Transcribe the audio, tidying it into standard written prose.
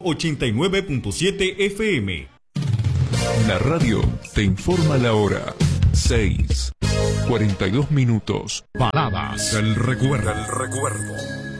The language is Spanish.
89.7 FM. La radio te informa la hora. 6:42. Baladas del recuerdo.